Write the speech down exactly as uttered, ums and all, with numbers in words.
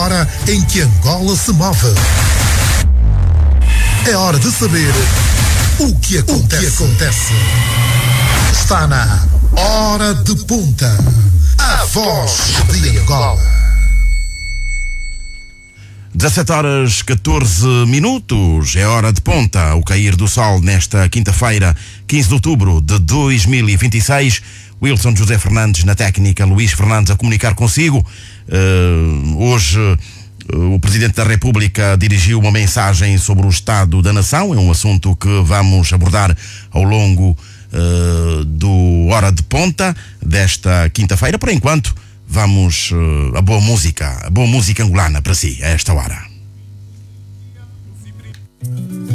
hora em que Angola se move. É hora de saber o que acontece. O que acontece. Está na Hora de Ponta, a voz de Angola. dezassete horas catorze minutos, é hora de ponta, o cair do sol nesta quinta-feira, quinze de outubro de dois mil e vinte e seis. Wilson José Fernandes na técnica, Luís Fernandes a comunicar consigo. Uh, hoje uh, o Presidente da República dirigiu uma mensagem sobre o Estado da Nação, é um assunto que vamos abordar ao longo uh, do Hora de Ponta desta quinta-feira. Por enquanto, vamos uh, a boa música, a boa música angolana para si, a esta hora.